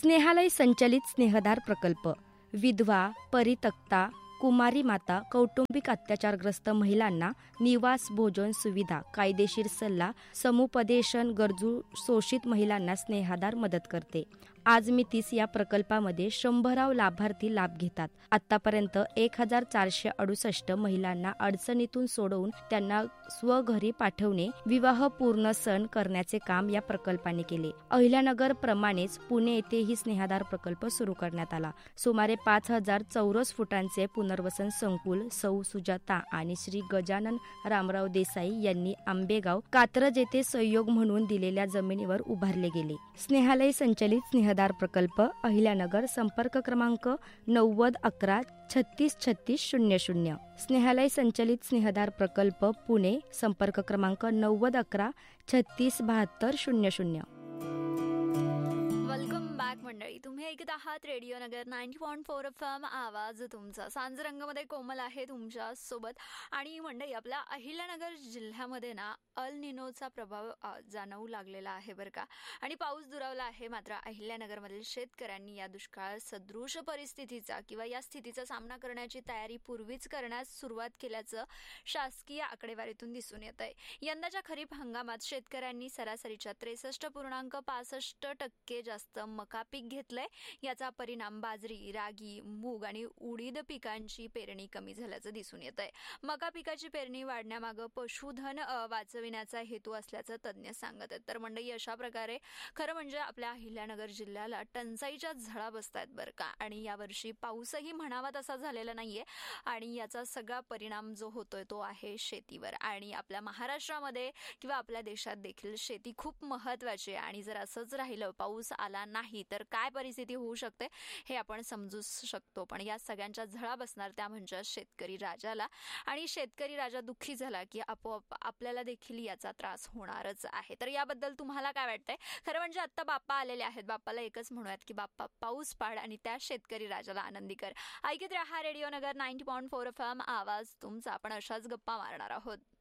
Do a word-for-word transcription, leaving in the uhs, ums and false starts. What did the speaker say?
स्नेहालय संचलित स्नेहदार प्रकल्प. विधवा, परित्यक्ता, कुमारी माता, कौटुंबिक अत्याचारग्रस्त महिलांना निवास, भोजन सुविधा, कायदेशीर सल्ला, समुपदेशन, गरजू शोषित महिलांना स्नेहादार मदत करते. आज मितीस या प्रकल्पामध्ये शंभराव लाभार्थी लाभ घेतात. आतापर्यंत एक हजार चारशे अडुसष्ट महिलांना अडचणीतून सोडवून त्यांना स्वघरी पाठवणे, विवाह पूर्ण सण करण्याचे काम या प्रकल्पाने केले. अहिल्यानगर प्रमाणेच पुणे येथेही स्नेहादार प्रकल्प सुरू करण्यात आला. सुमारे पाच हजार चौरस फुटांचे पुनर्वसन संकुल सौ सुजाता आणि श्री गजानन रामराव देसाई यांनी आंबेगाव, कात्रज येथे सहयोग म्हणून दिलेल्या जमिनीवर उभारले गेले. स्नेहालय संचलित स्नेहदार प्रकल्प अहिल्यानगर. संपर्क क्रमांक नव्वद अकरा छत्तीस छत्तीस शून्य शून्य. स्नेहालय संचलित स्नेहदार प्रकल्प पुणे. संपर्क क्रमांक नव्वद अकरा छत्तीस बहात्तर शून्य शून्य. वेलकम बॅक मंडळी. तुम्ही ऐकत आहात रेडिओ नगर ninety point four F M. आवाज तुमचा. सांजरंगमध्ये कोमल आहे तुमच्या सोबत. आणि मंडळी, आपल्या अहिल्यानगर जिल्ह्यामध्ये ना अल निनोचा प्रभाव जाणवू लागलेला आहे बरं का. आणि पाऊस दुरावला आहे. मात्र अहिल्यानगरमधील शेतकऱ्यांनी या दुष्काळ सदृश परिस्थितीचा किंवा या स्थितीचा सामना करण्याची तयारी पूर्वीच करण्यास सुरुवात केल्याचं शासकीय आकडेवारीतून दिसून येत आहे. यंदाच्या खरीप हंगामात शेतकऱ्यांनी सरासरीच्या त्रेसष्ट पूर्णांक पासष्ट टक्के जास्त मका पीक घेतलंय. याचा परिणाम बाजरी, रागी, मूग आणि उडीद पिकांची पेरणी कमी झाल्याचं दिसून येत आहे. मका पिकाची पेरणी वाढण्यामागं पशुधन वाचविण्याचा हेतू असल्याचं तज्ज्ञ सांगत आहेत. तर मंडळी, अशा प्रकारे खरं म्हणजे आपल्या अहिल्यानगर जिल्ह्याला टंचाईच्या झळा बसतायत बरं का. आणि यावर्षी पाऊसही म्हणावा तसा झालेला नाहीये. आणि याचा सगळा परिणाम जो होतोय तो आहे शेतीवर. आणि आपल्या महाराष्ट्रामध्ये किंवा आपल्या देशात देखील शेती खूप महत्वाची आहे. आणि जर असंच राहिलं, पाऊस आला नाही तर काय परिस्थिती होऊ शकते हे आपण समजू शकतो. पण या सगळ्यांच्या झळा बसणार त्या म्हणजे शेतकरी राजाला. आणि शेतकरी राजा दुःखी झाला की आपोआप आपल्याला देखील याचा त्रास होणारच आहे. तर याबद्दल तुम्हाला काय वाटतंय? खरं म्हणजे आता बाप्पा आलेले आहेत. बाप्पाला एकच म्हणूयात की बाप्पा पाऊस पाड आणि त्या शेतकरी राजाला आनंदी कर. ऐकत रहा रेडिओ नगर ninety point four F M. आवाज तुमचा. आपण अशाच गप्पा मारणार आहोत.